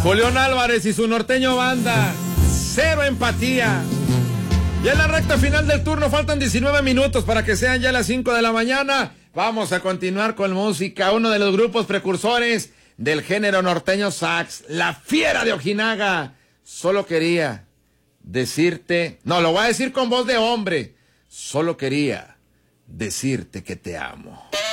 Julián Álvarez y su norteño banda, cero empatía. Ya en la recta final del turno faltan 19 minutos para que sean ya las 5 de la mañana. Vamos a continuar con música. Uno de los grupos precursores del género norteño sax, La Fiera de Ojinaga. Solo quería decirte, no, lo voy a decir con voz de hombre. Solo quería decirte que te amo.